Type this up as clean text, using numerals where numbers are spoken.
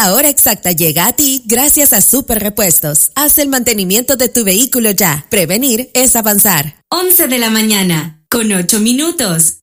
La hora exacta llega a ti gracias a Super Repuestos. Haz el mantenimiento de tu vehículo ya. Prevenir es avanzar. 11 de la mañana, con 8 minutos.